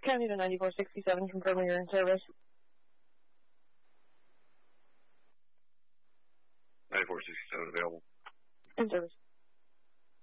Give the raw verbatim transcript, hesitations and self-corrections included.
County to ninety-four sixty-seven, confirming you're in service. ninety-four sixty-seven available. In service.